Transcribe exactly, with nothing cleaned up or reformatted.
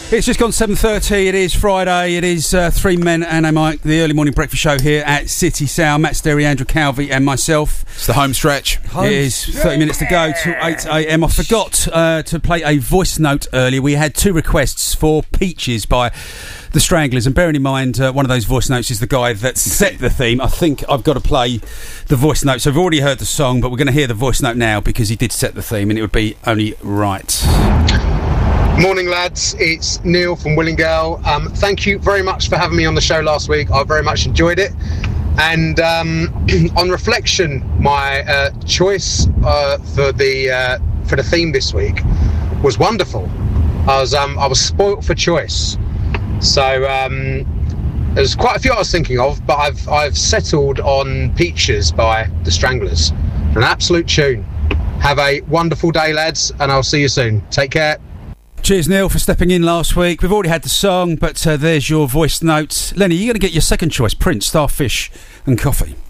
It's just gone seven thirty. It is Friday. It is uh, Three Men and a Mic, the early morning breakfast show here at City Sound. Matt Sterry, Andrew Calvey and myself. It's the home stretch. Home it is thirty minutes to go to eight a.m. I forgot uh, to play a voice note earlier. We had two requests for Peaches by the Stranglers, and bearing in mind uh, one of those voice notes is the guy that set the theme, I think I've got to play the voice note. So we've already heard the song, but we're going to hear the voice note now because he did set the theme and it would be only right. Morning, lads. It's Neil from Willingale. Um, thank you very much for having me on the show last week. I very much enjoyed it. And um, on reflection, my uh, choice uh, for the uh, for the theme this week was wonderful. I was um, I was spoilt for choice. So um, there's quite a few I was thinking of, but I've I've settled on Peaches by the Stranglers. An absolute tune. Have a wonderful day, lads, and I'll see you soon. Take care. Cheers, Neil, for stepping in last week. We've already had the song, but uh, there's your voice notes. Lenny, you're going to get your second choice, Prince, Starfish and Coffee.